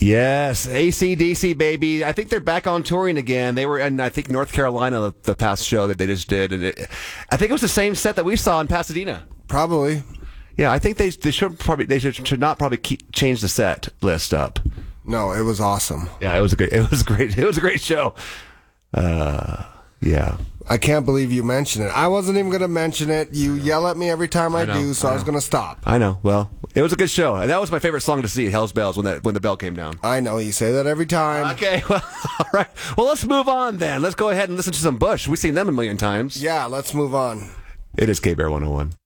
Yes, AC/DC, baby. I think they're back on touring again. They were in, I think, North Carolina the past show that they just did. And I think it was the same set that we saw in Pasadena. Probably. Yeah, I think they should not change the set list up. No, it was awesome. Yeah, it was a great show. Yeah. I can't believe you mentioned it. I wasn't even going to mention it. You yell at me every time I do, so I was going to stop. I know. Well, it was a good show. And that was my favorite song to see, Hell's Bells, when the bell came down. I know. You say that every time. Okay. Well, all right. Well, let's move on then. Let's go ahead and listen to some Bush. We've seen them a million times. Yeah, let's move on. It is K-Bear 101.